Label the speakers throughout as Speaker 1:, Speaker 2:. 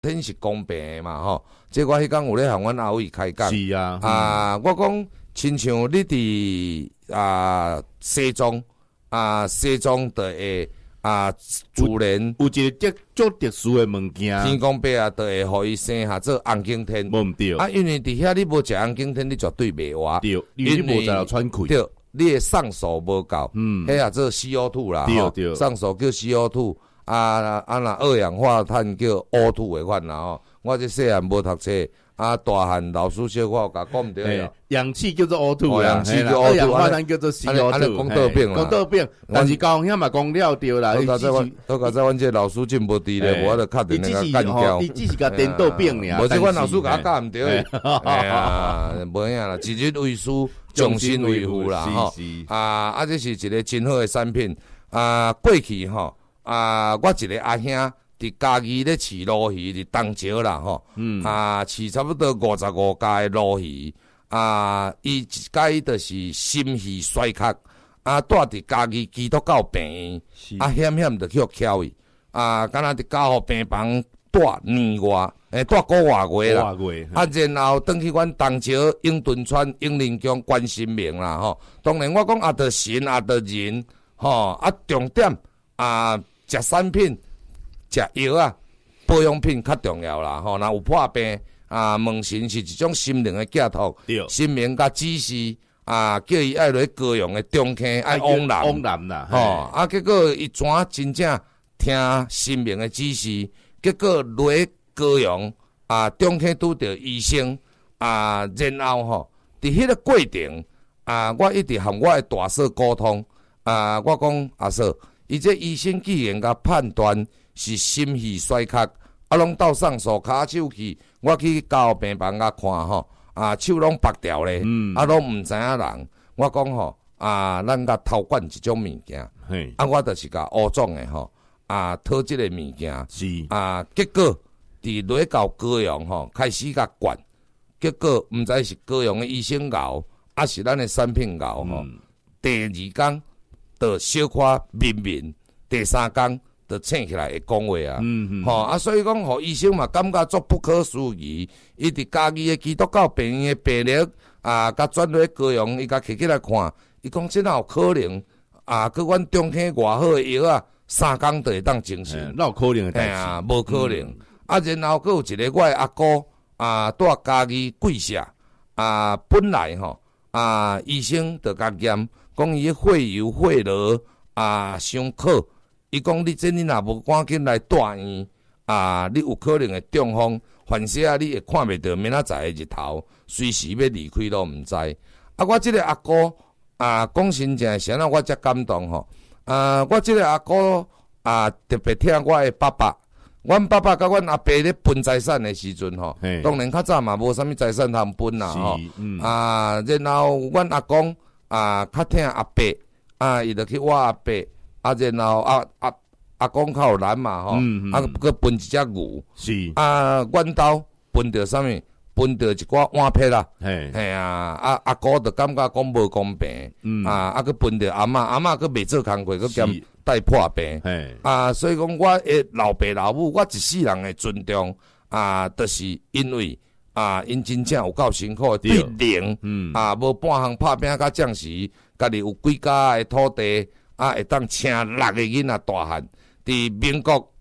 Speaker 1: 天是公平的嘛吼。即我迄天有咧向阮阿伟开讲。
Speaker 2: 是啊。
Speaker 1: 我讲亲像你伫西藏西藏的会自然
Speaker 2: 有一个足特殊的物件，
Speaker 1: 天公伯就会互伊生下做红景天。
Speaker 2: 无毋对。
Speaker 1: 因为伫遐你无食红景天，你绝对袂活。
Speaker 2: 对，因为你无在喘气。
Speaker 1: 对，你的上手无够。迄也做 CO2 啦。
Speaker 2: 对。
Speaker 1: 上手叫 CO2。若二氧化碳叫 O2 的款啦吼。我这细汉无读册，大汉老师小可有甲讲毋对了。
Speaker 2: 氧气叫做 O2 啦，
Speaker 1: 氧气叫 O2，
Speaker 2: 二氧化碳叫做 CO2。
Speaker 1: 安尼讲倒变啦，
Speaker 2: 讲倒变。但是高雄遐嘛讲了对啦。
Speaker 1: 都甲在阮这老师进步低咧，我就确定那个干掉。
Speaker 2: 伊只是甲颠倒变尔。
Speaker 1: 无即阮老师甲我教毋对。哎呀，无影啦，己日为师，将心为父啦吼。这是一个真好的产品。过去吼。我一个阿兄伫嘉义咧饲鲈鱼，伫东石啦吼。饲差不多55家的鲈鱼。伊一家就是心血衰竭。住伫嘉义基督教病院。险险就去敲伊。敢若伫家护病房住年外，住个月啦。然后转去阮东石永敦村永仁宫关心明啦吼。当然我讲着神着人吼。重点食产品、食药保养品较重要啦吼。若有破病问神是一种心灵的寄托，心灵甲指示叫伊爱落高阳的中坑爱往南
Speaker 2: 啦
Speaker 1: 吼。结果伊怎真正听心灵的指示，结果落高阳中坑拄着医生然后吼伫迄个过程我一直和我的大嫂沟通我讲阿嫂。伊这医生既然甲判断是心血衰竭，拢斗上手骹手去，我去家护病房甲看吼，手拢拔掉咧，拢毋知影人。我讲吼，咱甲偷管一种物件，我就是甲乌总的吼，讨即个物件，
Speaker 2: 是
Speaker 1: 结果伫落到高阳吼，开始甲管，结果毋知是高阳的医生熬，是咱的产品熬吼。第二天。就小可面，第三天就醒起来会讲话所以讲，互医生嘛感觉足不可思议。伊伫嘉义的基督教病院的病历甲转落高阳，伊甲摕起来看，伊讲这哪有可能佮阮中坑偌好的药3天就会当精神，
Speaker 2: 哪有可能的代志？
Speaker 1: 无可能。然后佮有一个我的阿哥住嘉义贵社本来吼医生就甲验。讲伊血油血罗伤可，伊讲你若无赶紧来住院你有可能会中风，反正你会看袂到明仔载的日头，随时要离开都毋知。我即个阿哥讲真正是安怎，我才感动吼。我即个阿哥特别听我的爸爸，阮爸爸甲阮阿伯咧分财产的时阵吼，当然较早嘛无啥物财产通分啦吼。然后阮阿公。较听阿伯伊就去我阿伯然后阿公较有难嘛吼佮分一只牛是阮兜分着啥物？分着一寡碗撇啦阿哥就感觉讲无公平佮分着阿嬷佮未做工课佮兼带破病所以讲我的老爸老母我一世人的尊重就是因为因真正有够辛苦，对零无半项拍拼甲将士，家己有几家的土地会当请6个囡仔大汉。伫民国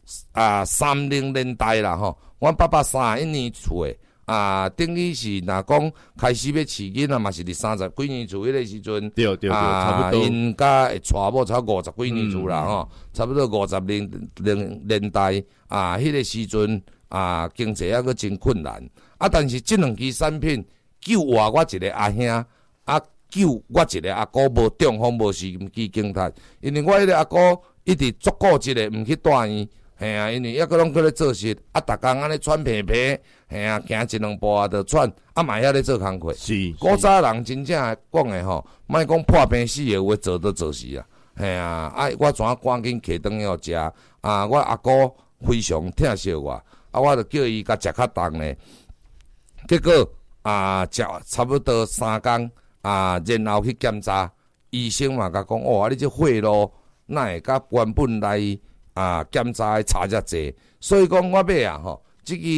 Speaker 1: 30年代啦吼，阮爸爸31年厝的等于是若讲开始要饲囡仔嘛是伫30几年厝迄个时阵，
Speaker 2: 对，差不多。
Speaker 1: 因家会娶某差50几年厝啦吼，差不多50年代迄个时阵经济还阁真困难。但是这两支产品救活我一个阿兄，救我一个阿哥无中风无心肌梗塞，因为我迄个阿哥一直足固执的毋去住院，因为抑阁拢搁咧做事，逐工安尼喘皮皮，行一两步就喘，嘛遐咧做工课。
Speaker 2: 是，
Speaker 1: 古早人真正讲的吼，莫讲破病死的话，做都做死我怎赶紧摕顿要食我阿哥非常疼惜我，我就叫伊甲食较重咧。结果食差不多3天然后去检查，医生嘛甲讲你这血路哪会甲原本来检查的差遮济，所以讲我尾吼，即个